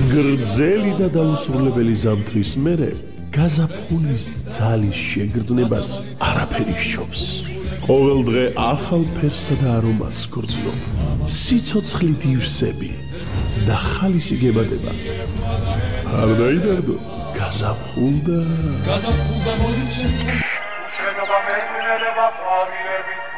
გრძელი და დაუსრულებელი ზამთრის მერე გაზაფხულის ძალის შეგრძნებას არაფერი სჯობს. ყოველ დღე ახალ ფერსა და არომატს გრძნობ. სიცოცხლით ივსები და ხალისი გებადება. არ დაიდარგო, გაზაფხულდა მოდიჩე უშენობა მეუნერება ყვავილებით